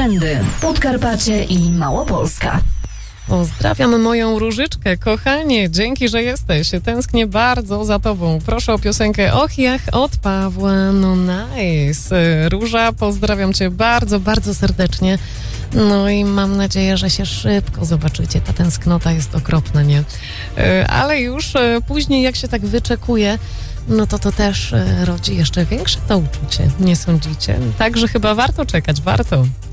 Trendy, Podkarpacie i Małopolska. Pozdrawiam moją Różyczkę, kochanie, dzięki, że jesteś. Tęsknię bardzo za tobą. Proszę o piosenkę Och Jach od Pawła, no nice. Róża, pozdrawiam cię bardzo, bardzo serdecznie. No i mam nadzieję, że się szybko zobaczycie. Ta tęsknota jest okropna, nie? Ale już później, jak się tak wyczekuje, no to też rodzi jeszcze większe to uczucie, nie sądzicie? Także chyba warto czekać, warto.